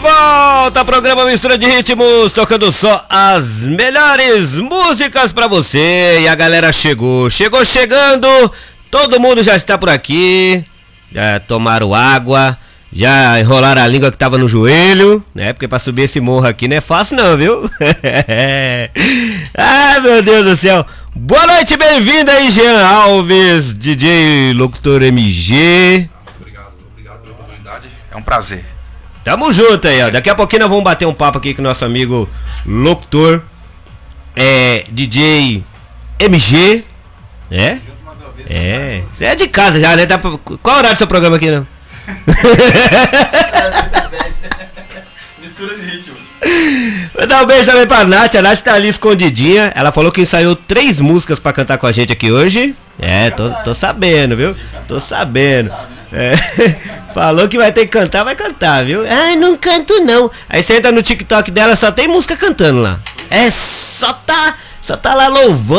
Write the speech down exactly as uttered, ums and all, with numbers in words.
volta, programa Mistura de Ritmos, tocando só as melhores músicas pra você. E a galera chegou, chegou chegando, todo mundo já está por aqui, já tomaram água, já enrolaram a língua que tava no joelho, né? Porque pra subir esse morro aqui não é fácil não, viu? Ai, meu Deus do céu. Boa noite, bem-vindo aí, Jean Alves, D J Locutor M G. Obrigado, obrigado pela oportunidade, é um prazer. Tamo junto aí, ó. Daqui a pouquinho nós vamos bater um papo aqui com o nosso amigo locutor, é, D J M G, é? É, você é de casa já, né? Tá, qual é o horário do seu programa aqui, não? Mistura de ritmos. Vou dar um beijo também pra Nath, a Nath tá ali escondidinha. Ela falou que ensaiou três músicas pra cantar com a gente aqui hoje. É, tô, tô sabendo, viu? Tô sabendo. É, falou que vai ter que cantar, vai cantar, viu? Ai, não canto não. Aí você entra no TikTok dela, só tem música cantando lá. É, só tá, só tá lá louvando.